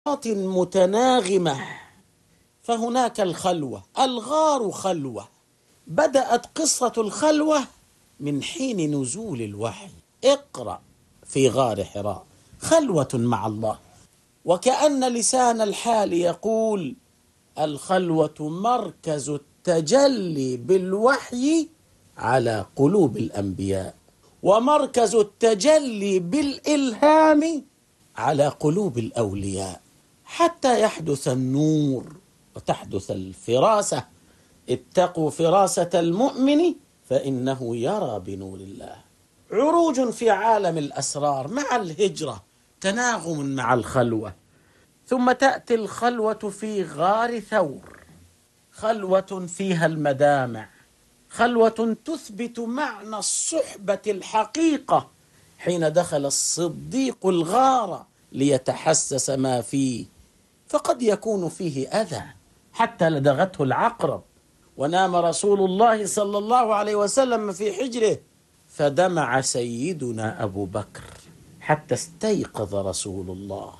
متناغمة. فهناك الخلوة، الغار خلوة. بدأت قصة الخلوة من حين نزول الوحي، اقرأ في غار حراء، خلوة مع الله. وكأن لسان الحال يقول: الخلوة مركز التجلي بالوحي على قلوب الأنبياء، ومركز التجلي بالإلهام على قلوب الأولياء، حتى يحدث النور وتحدث الفراسة. اتقوا فراسة المؤمن فإنه يرى بنور الله. عروج في عالم الأسرار مع الهجرة، تناغم مع الخلوة. ثم تأتي الخلوة في غار ثور، خلوة فيها المدامع، خلوة تثبت معنى الصحبة الحقيقة. حين دخل الصديق الغار ليتحسس ما فيه، فقد يكون فيه أذى حتى لدغته العقرب، ونام رسول الله صلى الله عليه وسلم في حجره، فدمع سيدنا أبو بكر حتى استيقظ رسول الله.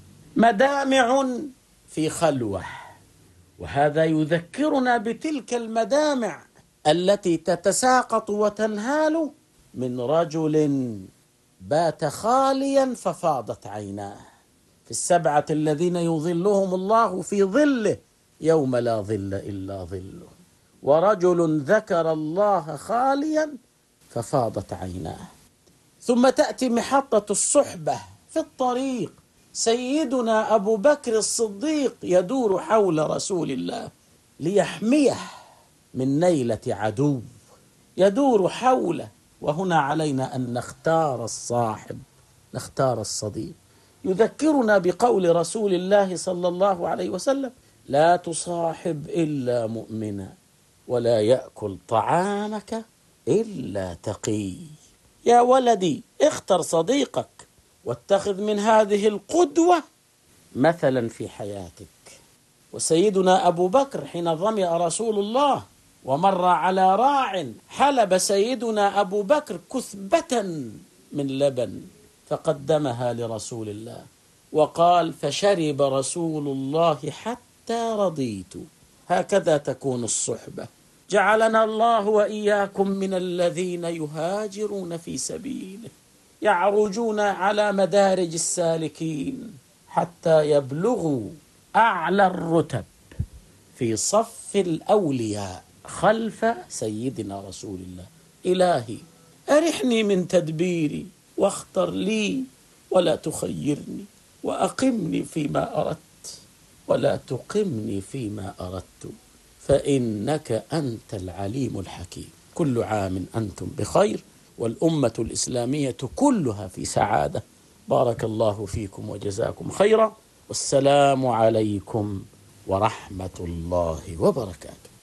مدامع في خلوة، وهذا يذكرنا بتلك المدامع التي تتساقط وتنهال من رجل بات خاليا ففاضت عيناه، في السبعة الذين يظلهم الله في ظله يوم لا ظل إلا ظله، ورجل ذكر الله خاليا ففاضت عيناه. ثم تأتي محطة الصحبة في الطريق، سيدنا أبو بكر الصديق يدور حول رسول الله ليحميه من نيلة عدو، يدور حوله. وهنا علينا أن نختار الصاحب، نختار الصديق. يذكرنا بقول رسول الله صلى الله عليه وسلم: لا تصاحب إلا مؤمنا، ولا يأكل طعامك إلا تقي. يا ولدي، اختر صديقك واتخذ من هذه القدوة مثلا في حياتك. وسيدنا أبو بكر حين ظمئ رسول الله ومر على راع، حلب سيدنا أبو بكر كثبة من لبن فقدمها لرسول الله، وقال: فشرب رسول الله حتى رضيت. هكذا تكون الصحبة. جعلنا الله وإياكم من الذين يهاجرون في سبيله، يعرجون على مدارج السالكين حتى يبلغوا أعلى الرتب في صف الأولياء خلف سيدنا رسول الله. إلهي أرحني من تدبيري، واختر لي ولا تخيرني، وأقمني فيما أردت ولا تقمني فيما أردت، فإنك أنت العليم الحكيم. كل عام أنتم بخير، والأمة الإسلامية كلها في سعادة. بارك الله فيكم وجزاكم خيرا، والسلام عليكم ورحمة الله وبركاته.